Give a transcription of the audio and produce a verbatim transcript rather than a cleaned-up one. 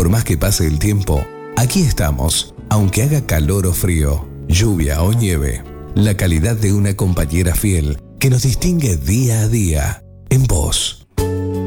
Por más que pase el tiempo, aquí estamos, aunque haga calor o frío, lluvia o nieve. La calidad de una compañera fiel que nos distingue día a día.